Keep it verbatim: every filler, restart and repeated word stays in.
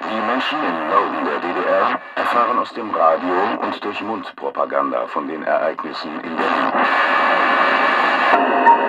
Die Menschen im Norden der D D R erfahren aus dem Radio und durch Mundpropaganda von den Ereignissen in Berlin.